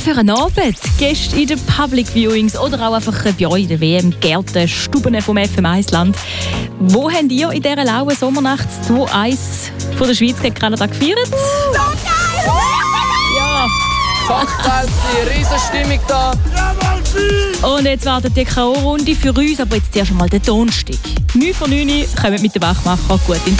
für einen Abend? Gäste in den Public Viewings oder auch einfach bei euch in der WM-Gärten, Stuben vom FM1-Land. Wo habt ihr in dieser lauen Sommernacht 2-1 von der Schweiz gegen Kanada gefeiert? Ja. Fachwelt, Riesenstimmung da. Und jetzt wartet die K.O.-Runde für uns, aber jetzt zuerst einmal der Donnerstag. 9 von 9 kommen mit den Wachmacher gut in